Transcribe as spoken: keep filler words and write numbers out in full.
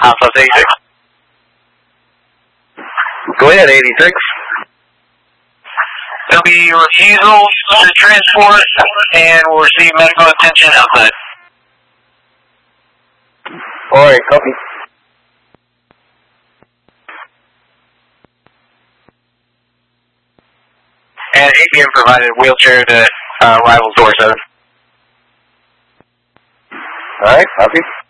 Alpha eighty-six. Go ahead, eighty-six. There'll be refusal to transport and we'll receive medical attention outside. Alright, copy. And A P M provided wheelchair to uh, Rivals Door seven. Alright, copy.